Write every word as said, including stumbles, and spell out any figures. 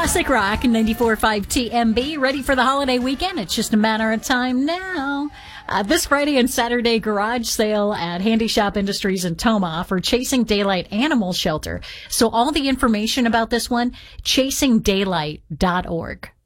Classic Rock ninety-four point five T M B. Ready for the holiday weekend? It's just a matter of time now. Uh, this Friday and Saturday, garage sale at Handy Shop Industries in Toma for Chasing Daylight Animal Shelter. So all the information about this one, chasing daylight dot org.